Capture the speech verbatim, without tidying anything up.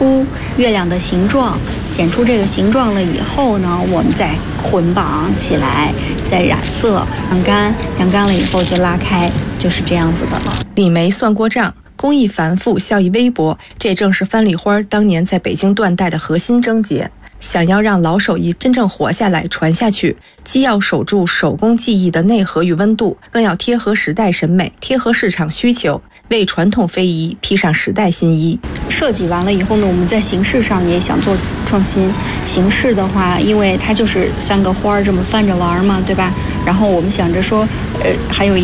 出月亮的形状，剪出这个形状了以后呢，我们再捆绑起来，再染色，晾干，晾干了以后就拉开，就是这样子的了。 李梅算过账，工艺繁复，效益微薄，这正是番梨花当年在北京断代的核心症结。想要让老手艺真正活下来、传下去，既要守住手工技艺的内核与温度，更要贴合时代审美，贴合市场需求，为传统非遗披上时代新衣。 设计完了以后呢，我们在形式上也想做创新。形式的话，因为它就是三个花这么翻着玩嘛，对吧？然后我们想着说，呃，还有一